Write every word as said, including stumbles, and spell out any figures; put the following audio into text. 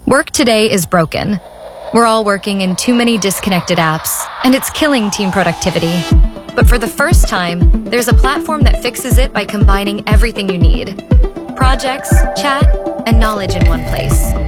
Work today is broken. We're all working in too many disconnected apps, and it's killing team productivity. But for the first time, there's a platform that fixes it by combining everything you need: projects, chat, and knowledge in one place.